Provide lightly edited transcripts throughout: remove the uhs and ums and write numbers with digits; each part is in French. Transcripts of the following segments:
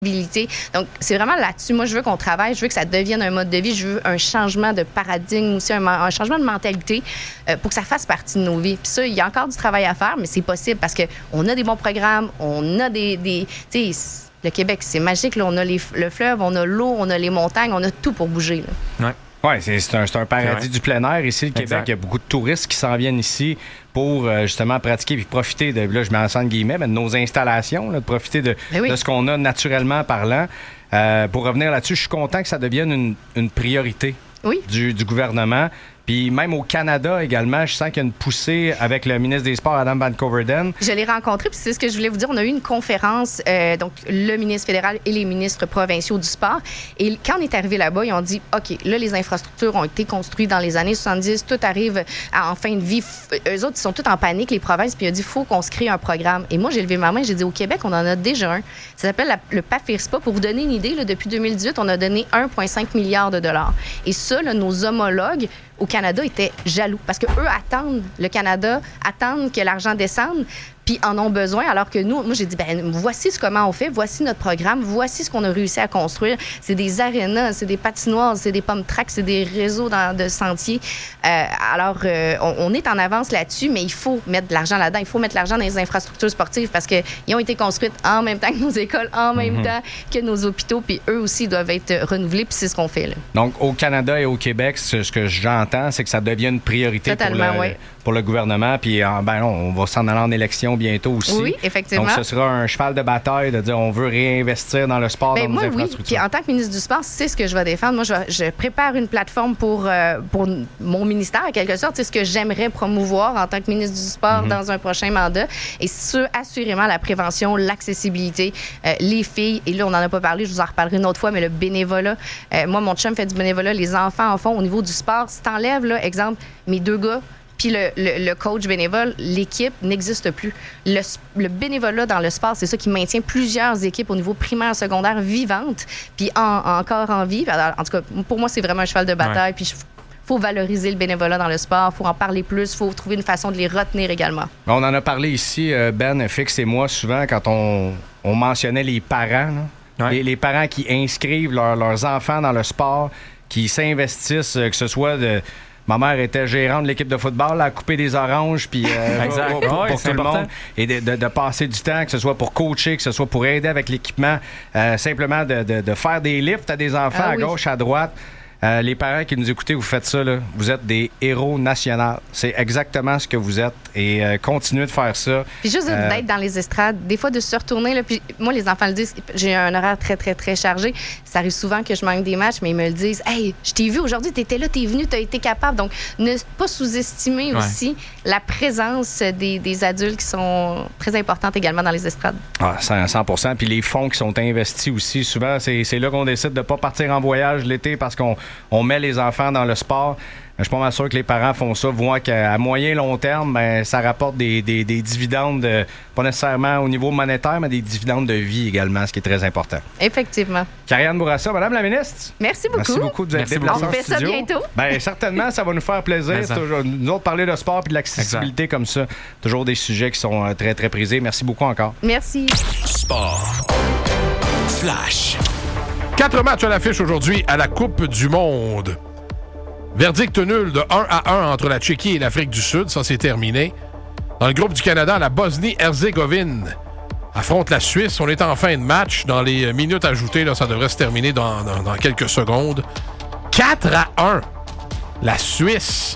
Donc, c'est vraiment là-dessus. Moi, je veux qu'on travaille, je veux que ça devienne un mode de vie, je veux un changement de paradigme aussi, un changement de mentalité pour que ça fasse partie de nos vies. Puis ça, il y a encore du travail à faire, mais c'est possible parce qu'on a des bons programmes, on a des tu sais, le Québec, c'est magique. Là, on a le fleuve, on a l'eau, on a les montagnes, on a tout pour bouger. Là. Ouais. Oui, c'est un paradis du plein air. Ici, le Québec, il y a beaucoup de touristes qui s'en viennent ici pour justement pratiquer et profiter de, là, je mets en scène guillemets, mais de nos installations, là, de profiter de ce qu'on a naturellement parlant. Pour revenir là-dessus, je suis content que ça devienne une priorité du gouvernement. Puis même au Canada également, je sens qu'il y a une poussée avec le ministre des Sports, Adam Van Coverden. Je l'ai rencontré, puis c'est ce que je voulais vous dire. On a eu une conférence, donc le ministre fédéral et les ministres provinciaux du sport. Et quand on est arrivé là-bas, ils ont dit, OK, là, les infrastructures ont été construites dans les années 70, tout arrive en fin de vie. Eux autres, ils sont tous en panique, les provinces, puis il a dit, il faut qu'on se crée un programme. Et moi, j'ai levé ma main, j'ai dit, au Québec, on en a déjà un. Ça s'appelle le PAFIRSPA. Pour vous donner une idée, là, depuis 2018, on a donné 1,5 milliard de dollars. Et ça, là, nos homologues au Canada étaient jaloux parce qu'eux attendent le Canada, attendent que l'argent descende, puis en ont besoin, alors que nous, moi, j'ai dit, voici comment on fait, voici notre programme, voici ce qu'on a réussi à construire. C'est des arénas, c'est des patinoires, c'est des pump tracks, c'est des réseaux de sentiers. Alors, on est en avance là-dessus, mais il faut mettre de l'argent là-dedans. Il faut mettre de l'argent dans les infrastructures sportives parce qu'ils ont été construites en même temps que nos écoles, en même temps que nos hôpitaux, puis eux aussi doivent être renouvelés, puis c'est ce qu'on fait là. Donc, au Canada et au Québec, ce que j'entends, c'est que ça devient une priorité pour le gouvernement, puis on va s'en aller en élection bientôt aussi. Oui, effectivement. Donc, ce sera un cheval de bataille de dire on veut réinvestir dans le sport, dans nos infrastructures. Oui. Puis en tant que ministre du Sport, c'est ce que je vais défendre. Moi, je prépare une plateforme pour mon ministère, en quelque sorte. C'est ce que j'aimerais promouvoir en tant que ministre du Sport dans un prochain mandat. Et assurément, la prévention, l'accessibilité, les filles. Et là, on n'en a pas parlé, je vous en reparlerai une autre fois, mais le bénévolat. Moi, mon chum fait du bénévolat. Les enfants en font au niveau du sport. Si t'enlèves, là, exemple, mes 2 gars, puis le coach bénévole, l'équipe n'existe plus. Le bénévolat dans le sport, c'est ça qui maintient plusieurs équipes au niveau primaire, secondaire, vivantes, puis encore en vie. Alors, en tout cas, pour moi, c'est vraiment un cheval de bataille. Puis faut valoriser le bénévolat dans le sport, faut en parler plus, faut trouver une façon de les retenir également. On en a parlé ici, Ben, Fix et moi, souvent, quand on mentionnait les parents, les parents qui inscrivent leurs enfants dans le sport, qui s'investissent, que ce soit de... Ma mère était gérante de l'équipe de football, à couper des oranges puis pour tout le monde. Et de passer du temps, que ce soit pour coacher, que ce soit pour aider avec l'équipement, simplement de faire des lifts à des enfants à gauche, à droite. Les parents qui nous écoutez, vous faites ça, là, vous êtes des héros nationaux. C'est exactement ce que vous êtes. Et continuez de faire ça. Puis juste d'être dans les estrades, des fois de se retourner. Là, puis moi, les enfants le disent, j'ai un horaire très, très, très chargé. Ça arrive souvent que je manque des matchs, mais ils me le disent. « Hey, je t'ai vu aujourd'hui, t'étais là, t'es venu, t'as été capable. » Donc, ne pas sous-estimer aussi la présence des adultes qui sont très importantes également dans les estrades. 100%. Puis les fonds qui sont investis aussi, souvent, c'est là qu'on décide de ne pas partir en voyage l'été parce qu'on met les enfants dans le sport. Je suis pas mal sûr que les parents font ça, voient qu'à moyen long terme, ça rapporte des dividendes, pas nécessairement au niveau monétaire, mais des dividendes de vie également, ce qui est très important. Effectivement. Karianne Bourassa, Madame la ministre. Merci beaucoup. Merci beaucoup de vous être déplacée en studio. On fait ça bientôt. Certainement, ça va nous faire plaisir. C'est toujours, nous autres, parler de sport et de l'accessibilité comme ça, toujours des sujets qui sont très, très prisés. Merci beaucoup encore. Merci. Sport. Flash. 4 matchs à l'affiche aujourd'hui à la Coupe du monde. Verdict nul de 1-1 entre la Tchéquie et l'Afrique du Sud. Ça, c'est terminé. Dans le groupe du Canada, la Bosnie-Herzégovine affronte la Suisse. On est en fin de match. Dans les minutes ajoutées, là, ça devrait se terminer dans quelques secondes. 4-1. La Suisse.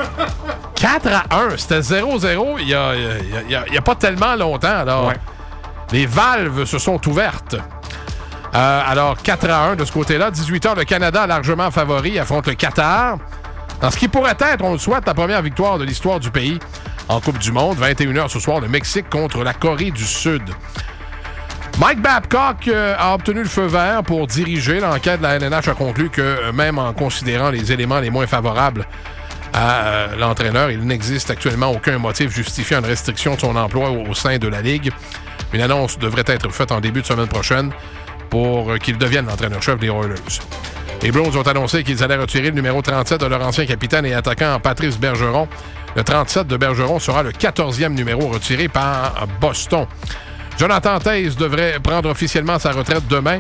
4-1. C'était 0-0 il y a pas tellement longtemps. Alors, les valves se sont ouvertes. Alors, 4-1 de ce côté-là. 18h, le Canada, largement favori, affronte le Qatar. Dans ce qui pourrait être, on le souhaite, la première victoire de l'histoire du pays en Coupe du monde. 21h ce soir, le Mexique contre la Corée du Sud. Mike Babcock a obtenu le feu vert pour diriger. L'enquête de la LNH a conclu que, même en considérant les éléments les moins favorables à l'entraîneur, il n'existe actuellement aucun motif justifiant une restriction de son emploi au sein de la Ligue. Une annonce devrait être faite en début de semaine prochaine pour qu'il devienne l'entraîneur-chef des Oilers. Les Bruins ont annoncé qu'ils allaient retirer le numéro 37 de leur ancien capitaine et attaquant Patrice Bergeron. Le 37 de Bergeron sera le 14e numéro retiré par Boston. Jonathan Toews devrait prendre officiellement sa retraite demain.